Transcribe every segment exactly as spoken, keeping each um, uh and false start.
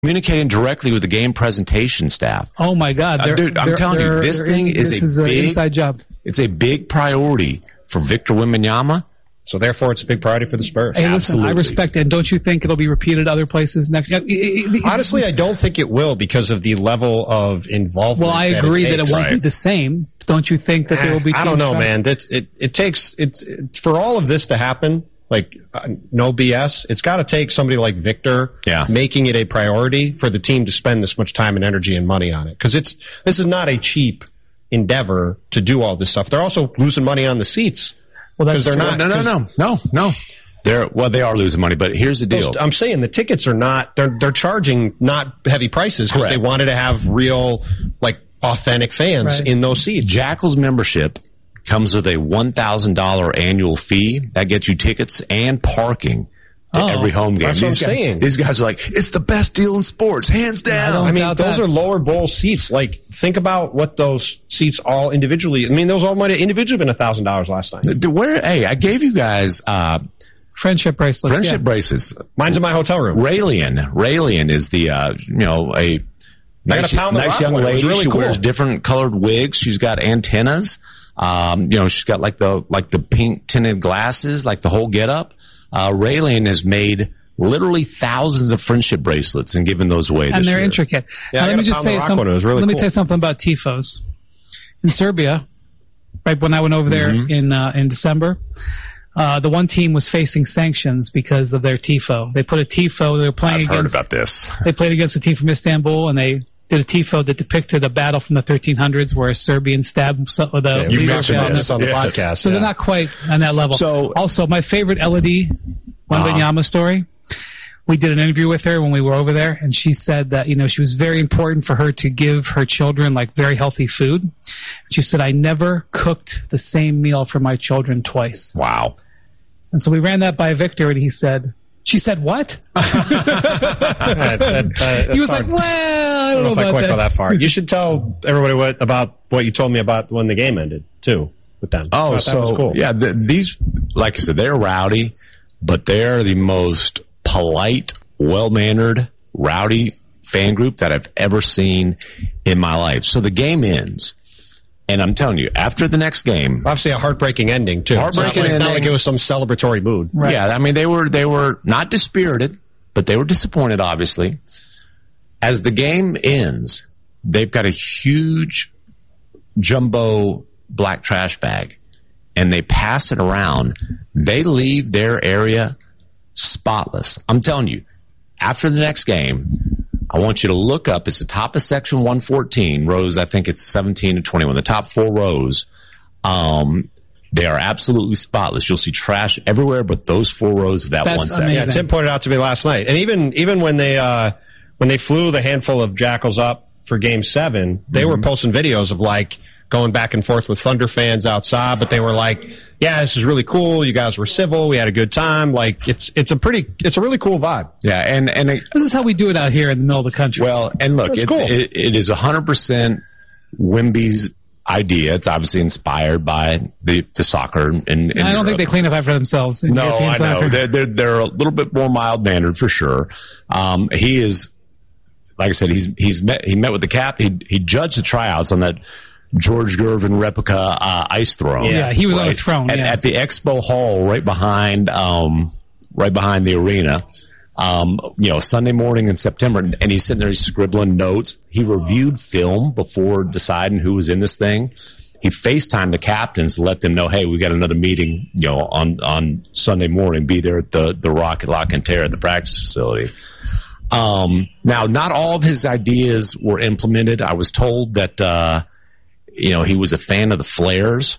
communicating directly with the game presentation staff. Oh my God, uh, dude! I'm telling you, this thing is this a is big an inside job. It's a big priority for Victor Wembanyama. So therefore, it's a big priority for the Spurs. Hey, listen, Absolutely. I respect it. And don't you think it'll be repeated other places next year? Honestly, I don't think it will because of the level of involvement. Well, I that agree it that it takes. won't be Right. the same. Don't you think that there will be? I don't teams know, trying- man. That's it. It takes it's, it's for all of this to happen. Like uh, no B S. It's got to take somebody like Victor Yeah. making it a priority for the team to spend this much time and energy and money on it. Because it's this is not a cheap endeavor to do all this stuff. They're also losing money on the seats. Well, that's because they're true. not. No, no, no, no, no. They're well, they are losing money, but here's the deal. Those- I'm saying the tickets are not. They're they're charging not heavy prices because Correct. they wanted to have real, like authentic fans Right. in those seats. Jackal's membership comes with a one thousand dollars annual fee that gets you tickets and parking to Oh, every home game. that's what these I'm guys, saying. These guys are like, it's the best deal in sports, hands down. don't I mean, doubt those that. are lower bowl seats. Like, think about what those seats all individually. I mean, those all might have individually been a thousand dollars last night. The- Where? Hey, I gave you guys uh, Friendship bracelets. friendship yeah. bracelets. Mine's in my hotel room. Raelian. Raelian is the uh, you know a nice, gotta pound the nice rock young one. It was lady. really she cool. wears different colored wigs. She's got antennas. Um, you know, she's got like the like the pink tinted glasses, like the whole getup. Uh, Raelian has made literally thousands of friendship bracelets and given those away and this they're year. intricate. Yeah, Now, I let me got a just pound say the rock something. one. It was really let me cool. tell you something about tifos in Serbia. Right when I went over there Mm-hmm. in uh, in December, uh, the one team was facing sanctions because of their tifo. They put a tifo. They were playing I've heard against. about this. They played against a team from Istanbul, and they did a tifo that depicted a battle from the thirteen hundreds where a Serbian stabbed some of the You leader mentioned of the- this on the Yes. podcast. So yeah. they're not quite on that level. So- also, my favorite Elodie Wembanyama story. We did an interview with her when we were over there, and she said that, you know, she was very important for her to give her children like very healthy food. She said, I never cooked the same meal for my children twice. Wow. And so we ran that by Victor, and he said, she said, what? That- that- that- He was that's like, hard. well, I I don't, don't know if I about quite that. go that far. You should tell everybody what about what you told me about when the game ended too with them. I Oh, thought that so was cool. yeah, the, these, like I said, they're rowdy, but they're the most polite, well-mannered, rowdy fan group that I've ever seen in my life. So the game ends, and I'm telling you, after the next game, Obviously, a heartbreaking ending too. It's Heartbreaking not like, not ending. like it was some celebratory mood. Right. yeah, I mean they were they were not dispirited, but they were disappointed, obviously. As the game ends, they've got a huge jumbo black trash bag, and they pass it around. They leave their area spotless. I'm telling you, after the next game, I want you to look up. It's the top of section one fourteen, rows, I think it's seventeen to twenty-one, the top four rows. Um, they are absolutely spotless. You'll see trash everywhere, but those four rows of that That's one section. amazing. Yeah, Tim pointed out to me last night, and even even when they uh, when they flew the handful of Jackals up for Game Seven, they were posting videos of like going back and forth with Thunder fans outside, but they were like, "Yeah, this is really cool. You guys were civil. We had a good time. Like it's it's a pretty it's a really cool vibe." Yeah, and and it, This is how we do it out here in the middle of the country. well, and look, That's it, cool. it, it is one hundred percent Wemby's idea. It's obviously inspired by the, the soccer. In, in I don't think they Europe. clean up after themselves. in No, European I know. soccer. They're, they're, they're a little bit more mild mannered for sure. Um, he is, like I said, he's, he's met, he met with the cap. He, he judged the tryouts on that George Gervin replica, uh, ice throne. Yeah, he was on a throne, At, yeah. at the expo hall right behind, um, right behind the arena. Um, you know, Sunday morning in September, and, and he's sitting there, he's scribbling notes. He reviewed film before deciding who was in this thing. He FaceTimed the captains to let them know, hey, we got another meeting, you know, on, on Sunday morning. Be there at the, the Rocket Lock and Tear at the practice facility. Um, now, not all of his ideas were implemented. I was told that, uh, you know, he was a fan of the flares.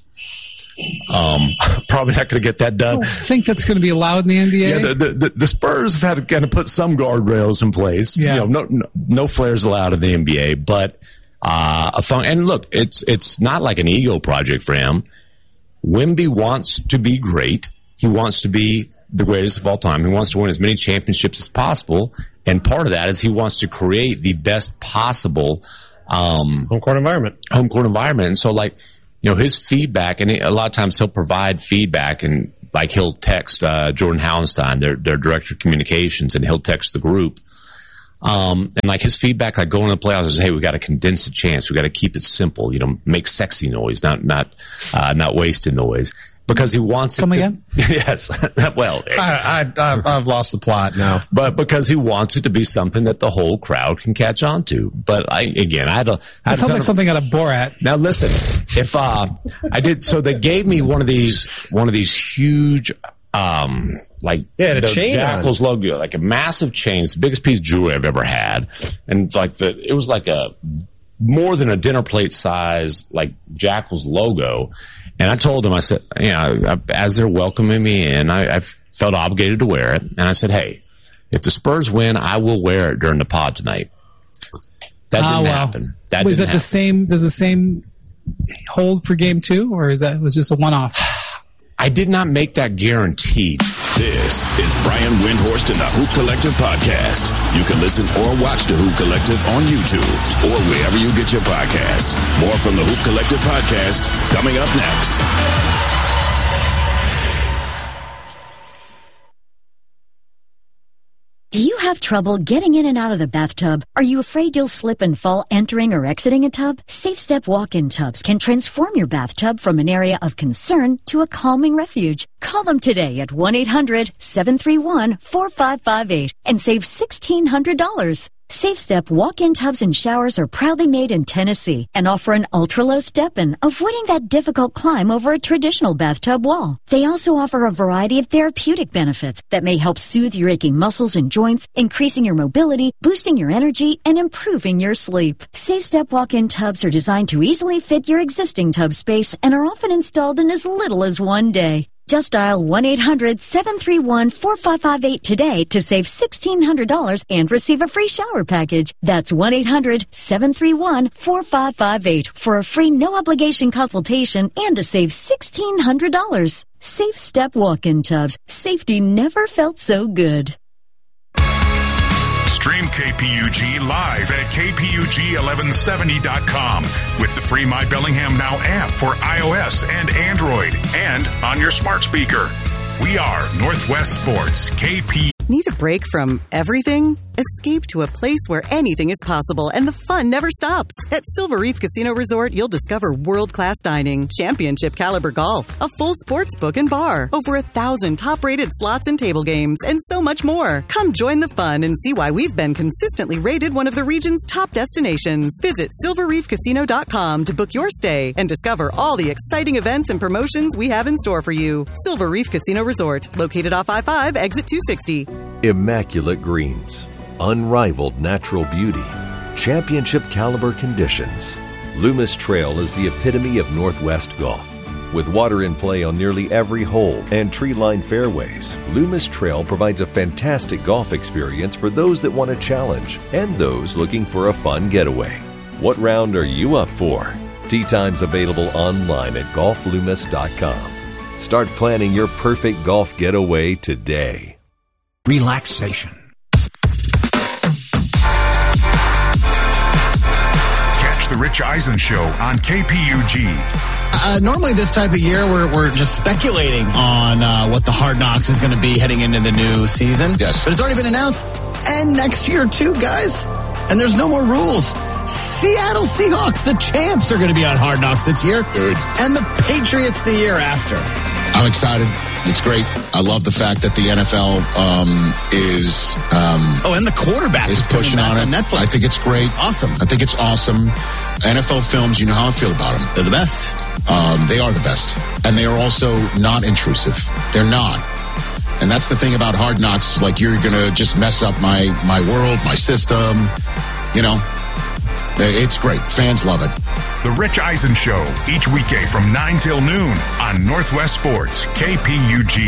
Um, probably not going to get that I done. don't think that's going to be allowed in the N B A. Yeah, the, the, the, the Spurs have had to kind of put some guardrails in place. Yeah. You know, no, no, no flares allowed in the N B A, but, uh, a fun, and look, it's, it's not like an ego project for him. Wemby wants to be great. He wants to be the greatest of all time. He wants to win as many championships as possible. And part of that is he wants to create the best possible, um, Home court environment. home court environment. And so, like, you know, his feedback, and a lot of times he'll provide feedback, and like he'll text uh, Jordan Hallenstein, their their director of communications, and he'll text the group. Um, and like his feedback, like going to the playoffs is, hey, we got to condense the chance. We got to keep it simple. You know, make sexy noise, not not uh, not wasted noise. Because he wants Come it to, again? Yes. Well, I, I, I've, I've lost the plot now. But because he wants it to be something that the whole crowd can catch on to. But I, again, I had a, I had It sounds like of, something out of Borat. Now listen, if, uh, I did, so they gave me one of these, one of these huge, um, like, yeah, the, the chain Jackals on. logo, like a massive chain. It's the biggest piece of jewelry I've ever had. And like the, it was like a, more than a dinner plate size, like Jackals logo. And I told them, I said, you know, as they're welcoming me in, I, I felt obligated to wear it. And I said, hey, if the Spurs win, I will wear it during the pod tonight. That didn't oh, wow. happen. That was didn't that the happen. same? Does the same hold for game two, or is that was just a one-off? I did not make that guaranteed. This is Brian Windhorst and the Hoop Collective podcast. You can listen or watch the Hoop Collective on YouTube or wherever you get your podcasts. More from the Hoop Collective podcast coming up next. Do you have trouble getting in and out of the bathtub? Are you afraid you'll slip and fall entering or exiting a tub? SafeStep walk-in tubs can transform your bathtub from an area of concern to a calming refuge. Call them today at one eight hundred seven three one four five five eight and save sixteen hundred dollars. SafeStep walk-in tubs and showers are proudly made in Tennessee and offer an ultra-low step-in, avoiding that difficult climb over a traditional bathtub wall. They also offer a variety of therapeutic benefits that may help soothe your aching muscles and joints, increasing your mobility, boosting your energy, and improving your sleep. SafeStep walk-in tubs are designed to easily fit your existing tub space and are often installed in as little as one day. Just dial one eight hundred seven three one four five five eight today to save sixteen hundred dollars and receive a free shower package. That's one eight hundred seven three one four five five eight for a free no-obligation consultation and to save sixteen hundred dollars. Safe Step walk-in tubs. Safety never felt so good. Stream K P U G live at K P U G eleven seventy dot com with the free My Bellingham Now app for iOS and Android and on your smart speaker. We are Northwest Sports, K P. Need a break from everything? Escape to a place where anything is possible and the fun never stops. At Silver Reef Casino Resort, you'll discover world-class dining, championship caliber golf, a full sports book and bar, over a thousand top-rated slots and table games, and so much more. Come join the fun and see why we've been consistently rated one of the region's top destinations. Visit silver reef casino dot com to book your stay and discover all the exciting events and promotions we have in store for you. Silver Reef Casino Resort, located off I five, exit two sixty. Immaculate greens, unrivaled natural beauty, championship caliber conditions. Loomis Trail is the epitome of Northwest golf. With water in play on nearly every hole and tree-lined fairways, Loomis Trail provides a fantastic golf experience for those that want a challenge and those looking for a fun getaway. What round are you up for? Tee times available online at golf loomis dot com. Start planning your perfect golf getaway today. Relaxation. Catch the Rich Eisen Show on K P U G. Uh, normally this type of year, we're, we're just speculating on uh, what the Hard Knocks is going to be heading into the new season. Yes. But it's already been announced. And next year, too, guys. And there's no more rules. Seattle Seahawks, the champs, are going to be on Hard Knocks this year. Good. And the Patriots the year after. I'm excited. It's great. I love the fact that the N F L um, is um, Oh, and the quarterback is is coming pushing back on it. on Netflix. I think it's great. Awesome. I think it's awesome. N F L films, you know how I feel about them. They're the best. Um, they are the best. And they are also not intrusive. They're not. And that's the thing about Hard Knocks. Like, you're going to just mess up my, my world, my system. You know, it's great. Fans love it. The Rich Eisen Show, each weekday from nine till noon on Northwest Sports, K P U G.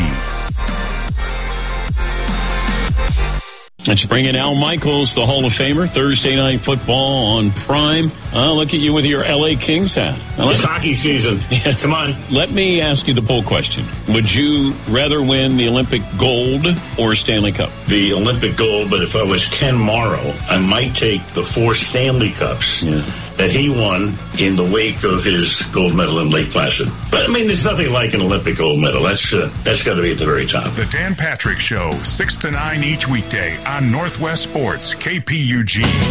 Let's bring in Al Michaels, the Hall of Famer, Thursday Night Football on Prime. Uh, look at you with your L A Kings hat. Now, it's hockey season. Yes. Come on. Let me ask you the poll question. Would you rather win the Olympic gold or Stanley Cup? The Olympic gold, but if I was Ken Morrow, I might take the four Stanley Cups. Yeah. that he won in the wake of his gold medal in Lake Placid. But, I mean, there's nothing like an Olympic gold medal. That's uh, that's got to be at the very top. The Dan Patrick Show, six to nine each weekday on Northwest Sports, K P U G.